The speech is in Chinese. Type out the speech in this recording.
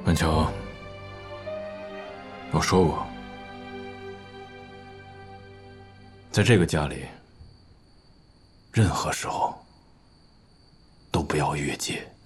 安乔，我说过，在这个家里，任何时候都不要越界。